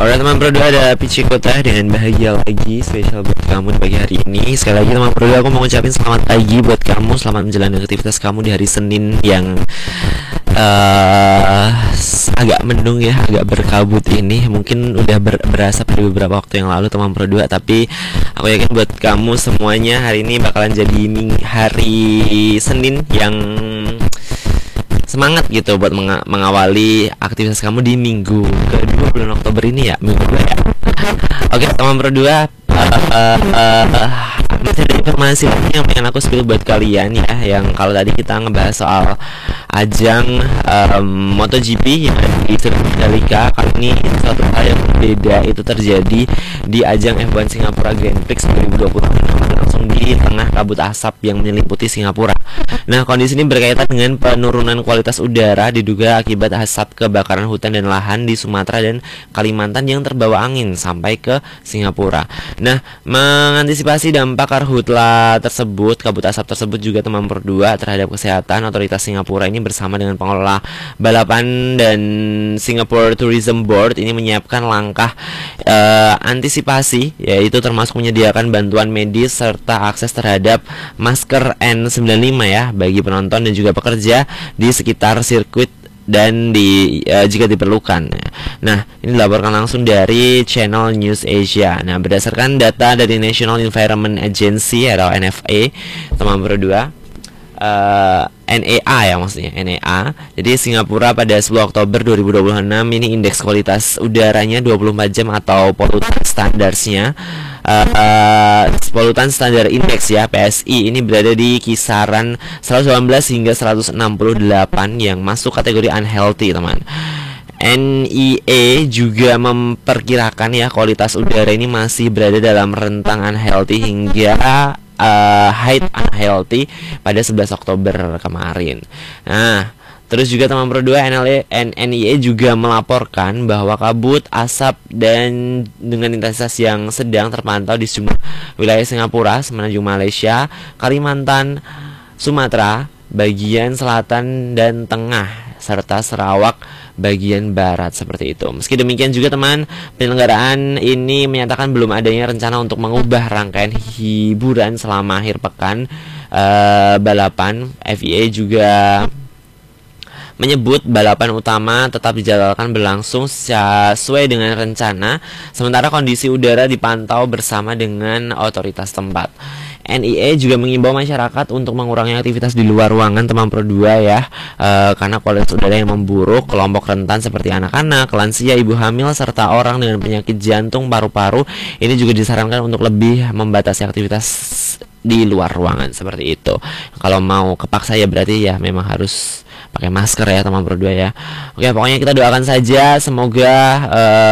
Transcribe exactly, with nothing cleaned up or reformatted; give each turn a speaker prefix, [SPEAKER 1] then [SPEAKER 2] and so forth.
[SPEAKER 1] Alright teman Pro dua, ada Pici Kota dengan bahagia lagi spesial buat kamu di pagi hari ini. Sekali lagi teman Pro dua, aku mau ngucapin selamat pagi buat kamu. Selamat menjalani aktivitas kamu di hari Senin yang uh, agak mendung ya, agak berkabut ini. Mungkin udah ber berasa pada beberapa waktu yang lalu teman Pro dua, tapi aku yakin buat kamu semuanya hari ini bakalan jadi hari Senin yang semangat gitu buat meng mengawali aktivitas kamu di minggu kedua bulan Oktober ini ya, minggu kedua ya. Oke teman Pro dua, uh, uh, uh, masih ada informasi lagi yang pengen aku spill buat kalian ya. Yang kalau tadi kita ngebahas soal ajang um, MotoGP yang ada di Mandalika, kali ini suatu hal yang berbeda itu terjadi di ajang F satu Singapura Grand Prix dua ribu dua puluh langsung di tengah kabut asap yang menyelimuti Singapura. Nah, kondisi ini berkaitan dengan penurunan kualitas udara diduga akibat asap kebakaran hutan dan lahan di Sumatera dan Kalimantan yang terbawa angin sampai ke Singapura. Nah, mengantisipasi dampak karhutla tersebut, kabut asap tersebut juga teman Pro dua terhadap kesehatan, otoritas Singapura ini bersama dengan pengelola balapan dan Singapore Tourism Board ini menyiapkan langkah uh, antisipasi, yaitu termasuk menyediakan bantuan medis serta akses terhadap masker N sembilan puluh lima ya bagi penonton dan juga pekerja di sekitar sirkuit dan di uh, jika diperlukan. Nah, ini dilaporkan langsung dari Channel News Asia. Nah, berdasarkan data dari National Environment Agency atau N F A, teman Pro dua, uh, N E A ya maksudnya, N E A. Jadi Singapura pada sepuluh Oktober dua ribu dua puluh enam ini indeks kualitas udaranya dua puluh empat jam atau polutan standarnya uh, uh, polutan standar indeks ya P S I ini berada di kisaran seratus delapan belas hingga seratus enam puluh delapan yang masuk kategori unhealthy, teman. N E A juga memperkirakan ya kualitas udara ini masih berada dalam rentang unhealthy hingga uh, height unhealthy pada sebelas Oktober kemarin. Nah, terus juga teman Pro dua, N E A juga melaporkan bahwa kabut asap dan dengan intensitas yang sedang terpantau di sejumlah wilayah Singapura, semenanjung Malaysia, Kalimantan, Sumatera, bagian selatan dan tengah, serta Sarawak bagian barat seperti itu. Meski demikian juga teman, penyelenggaraan ini menyatakan belum adanya rencana untuk mengubah rangkaian hiburan selama akhir pekan uh, balapan. F I A juga menyebut balapan utama tetap dijadwalkan berlangsung sesuai dengan rencana, sementara kondisi udara dipantau bersama dengan otoritas tempat. N E A juga mengimbau masyarakat untuk mengurangi aktivitas di luar ruangan teman Pro dua ya, e, karena kualitas udara yang memburuk, kelompok rentan seperti anak-anak, lansia, ibu hamil, serta orang dengan penyakit jantung, paru-paru ini juga disarankan untuk lebih membatasi aktivitas di luar ruangan seperti itu. Kalau mau kepaksa ya berarti ya memang harus pakai masker ya teman Pro dua ya. Oke, pokoknya kita doakan saja semoga uh,